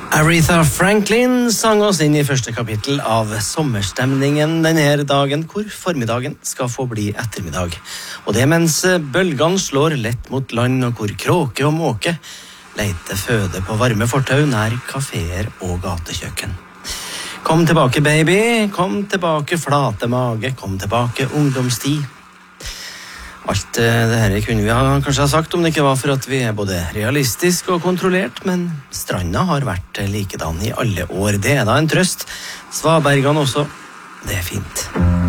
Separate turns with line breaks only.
Aretha Franklin sang oss inn i første kapittel av sommerstemningen denne dagen, hvor formiddagen skal få bli ettermiddag. Og det mens bølgene slår lett mot land, og hvor kråke og måke leiter føde på varme fortau nær kaféer og gatekjøkken. Kom tilbake, baby, kom tilbake, flate mage, kom tilbake, ungdomstid. Alt det her kunne vi kanskje ha sagt om det ikke var for at vi både realistisk og kontrollert, men stranda har vært likedan i alle år. Det da en trøst. Svabergene også. Det fint.